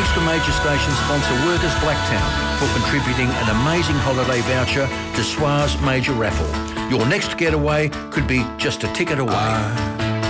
thanks to major station sponsor Workers Blacktown for contributing an amazing holiday voucher to SWA's major raffle. Your next getaway could be just a ticket away.